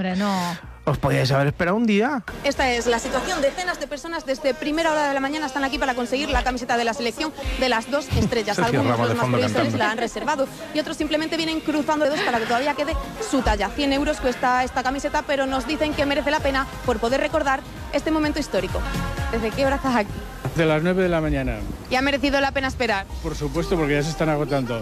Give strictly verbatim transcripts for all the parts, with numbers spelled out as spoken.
hombre, no. ¿Os podíais haber esperado un día? Esta es la situación. Decenas de personas desde primera hora de la mañana están aquí para conseguir la camiseta de la selección de las dos estrellas. Algunos de los más prioritarios la han reservado y otros simplemente vienen cruzando dedos para que todavía quede su talla. cien euros cuesta esta camiseta, pero nos dicen que merece la pena por poder recordar este momento histórico. ¿Desde qué hora estás aquí? De las nueve de la mañana. ¿Y ha merecido la pena esperar? Por supuesto, porque ya se están agotando.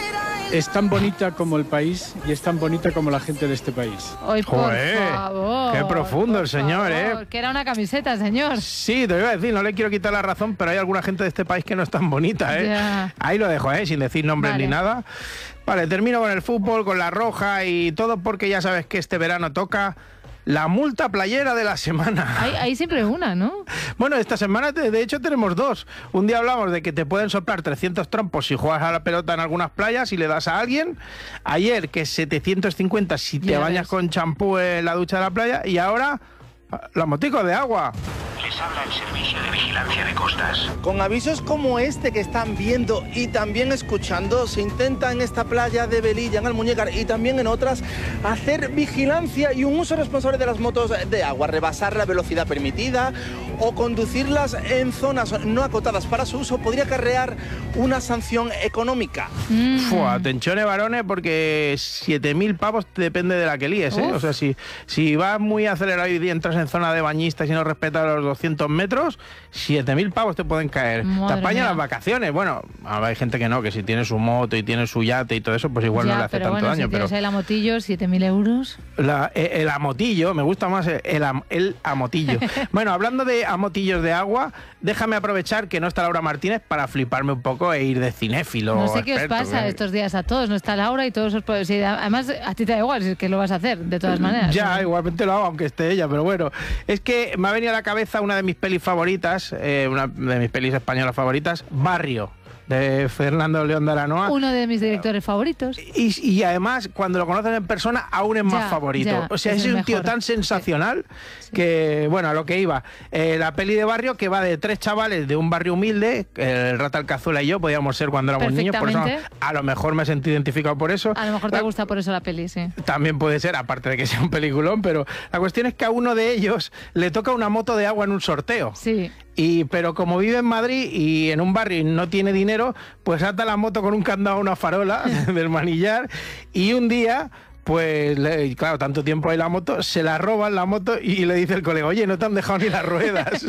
Es tan bonita como el país y es tan bonita como la gente de este país. Hoy, por Joder, favor. qué profundo el señor, favor, ¿eh? Que era una camiseta, señor. Sí, te iba a decir, no le quiero quitar la razón, pero hay alguna gente de este país que no es tan bonita, ¿eh? Ya. Ahí lo dejo, ¿eh? Sin decir nombres Vale. ni nada. Vale, termino con el fútbol, con la roja y todo porque ya sabes que este verano toca la multa playera de la semana. Hay, hay siempre una, ¿no? Bueno, esta semana de hecho tenemos dos. Un día hablamos de que te pueden soplar trescientos trompos si juegas a la pelota en algunas playas y le das a alguien. Ayer que setecientos cincuenta si te Ya bañas ves. con champú en la ducha de la playa. Y ahora los moticos de agua. Les habla el Servicio de Vigilancia de Costas. Con avisos como este que están viendo y también escuchando, se intenta en esta playa de Velilla, en Almuñécar y también en otras, hacer vigilancia y un uso responsable de las motos de agua, rebasar la velocidad permitida o conducirlas en zonas no acotadas para su uso podría acarrear una sanción económica. Mm. Fua, atenciones varones porque siete mil pavos depende de la que líes, ¿eh? Uf. O sea, si, si vas muy acelerado y entras en zona de bañistas y no respetas los doscientos metros, siete mil pavos te pueden caer. Madre te apañan mía. las vacaciones. Bueno, hay gente que no, que si tiene su moto y tiene su yate y todo eso, pues igual ya, no le hace pero tanto bueno, daño. si Pero tienes ahí la motillo, siete mil euros. la- eh, el amotillo, me gusta más el, el am- el amotillo. Bueno, hablando de amotillos de agua, déjame aprovechar que no está Laura Martínez para fliparme un poco e ir de cinéfilo. No sé qué os experto, pasa ¿eh? estos días a todos. No está Laura y todos os... po- si, además, a ti te da igual, si es que lo vas a hacer, de todas maneras. Ya, ¿no? igualmente lo hago, aunque esté ella, pero bueno. Es que me ha venido a la cabeza una de mis pelis favoritas, eh, una de mis pelis españolas favoritas, Barrio, de Fernando León de Aranoa. Uno de mis directores favoritos. Y, y además, cuando lo conoces en persona, aún es más Ya, favorito. ya, o sea, es es, el un tío mejor. tan sensacional que, bueno, a lo que iba. Eh, la peli de Barrio que va de tres chavales de un barrio humilde, el Rata Alcazuela y yo podíamos ser cuando éramos niños, por eso Perfectamente. a lo mejor me sentí identificado por eso. A lo mejor te La- gusta por eso la peli, sí. También puede ser, aparte de que sea un peliculón, pero la cuestión es que a uno de ellos le toca una moto de agua en un sorteo. Sí. Y, pero como vive en Madrid y en un barrio y no tiene dinero, pues ata la moto con un candado a una farola del manillar y un día... Pues, le- claro, tanto tiempo hay la moto, se la roban la moto y le dice el colega, oye, no te han dejado ni las ruedas.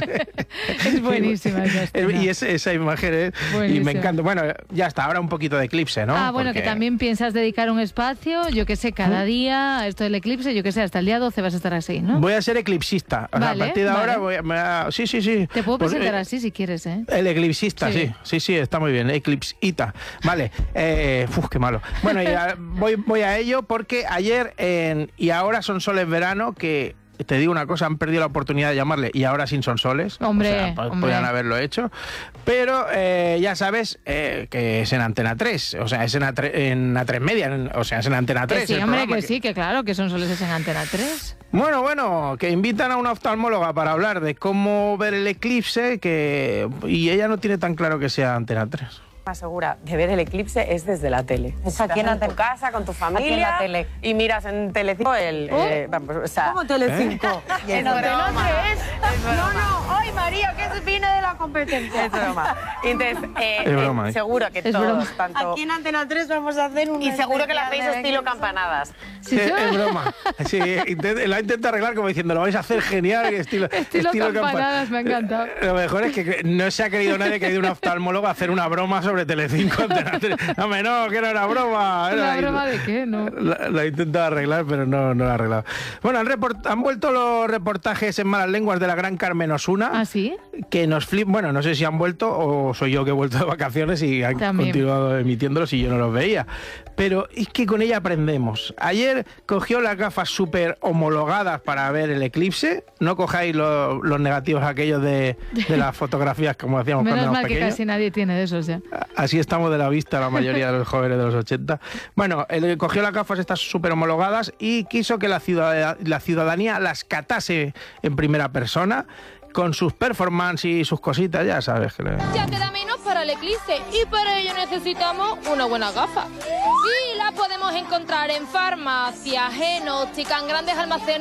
Es buenísima esa escena. Y es, esa imagen es, y Buenísima. me encanta. Bueno, ya está, ahora un poquito de eclipse, ¿no? Ah, bueno, Porque- que también piensas dedicar un espacio, yo que sé, cada día a esto del eclipse, yo que sé, hasta el día doce vas a estar así, ¿no? Voy a ser eclipsista. O sea, Vale, a partir de vale. ahora voy a, me va- Sí, sí, sí. Te puedo Pues, presentar eh, así si quieres, ¿eh? El eclipsista, Sí. sí. Sí, sí, está muy bien. Eclipsita. Vale. Eh, uf, qué malo. Bueno, y a- voy, voy a ello porque ayer en Y ahora son soles verano que... Te digo una cosa, han perdido la oportunidad de llamarle y ahora sin sonsoles. Hombre, o sea, po- hombre. podrían haberlo hecho. Pero eh, ya sabes eh, que es en Antena tres. O sea, es en, A tres en A tres Media. en- o sea, es en Antena tres. Que sí, el hombre, programa que sí, que claro, que son soles en Antena tres. Bueno, bueno, que invitan a una oftalmóloga para hablar de cómo ver el eclipse que y ella no tiene tan claro que sea Antena tres. Más segura de ver el eclipse es desde la tele. Es aquí en Estás la tu tele. casa con tu familia Aquí en la tele. y miras en Telecinco el... eh, vamos, o sea, ¿Cómo Telecinco? Es En Antena broma. tres. Es broma. No, no, ay María, que viene de la competencia. Es broma. Entonces, eh, Es broma, eh, ¿eh? seguro que Es todos, broma. tanto... Aquí en Antena tres vamos a hacer un... Y seguro que lo hacéis especial de estilo eclipse. campanadas. Sí, Eh, sí. es broma. Sí, intent- la intenta arreglar como diciendo, lo vais a hacer genial, estilo, Estilo campanadas, me ha encantado. Eh, Lo mejor es que no se ha querido nadie que ha ido un oftalmólogo a hacer una broma sobre Telecinco. Antena tres. No, hombre, no, que no era broma. ¿Una Era- broma de qué? No. La, la he intentado arreglar, pero no, no la ha arreglado. Bueno, han, report- han vuelto los reportajes en malas lenguas de la gran Carmen Osuna. ¿Ah, sí? Que nos flip, bueno, no sé si han vuelto o soy yo que he vuelto de vacaciones y han También. continuado emitiéndolos y yo no los veía. Pero es que con ella aprendemos. Ayer cogió las gafas súper homologadas para ver el eclipse. No cojáis lo- los negativos aquellos de, de las fotografías como hacíamos Menos cuando mal éramos que pequeños. casi nadie tiene de esos ya. Así estamos de la vista la mayoría de los jóvenes de los ochenta. Bueno, él cogió las gafas estas súper homologadas y quiso que la, ciudad- la ciudadanía las catase en primera persona con sus performances y sus cositas, ya sabes. Que le... Ya queda menos para el eclipse y para ello necesitamos una buena gafa. Y las podemos encontrar en farmacias, en óptica, en grandes almacenes.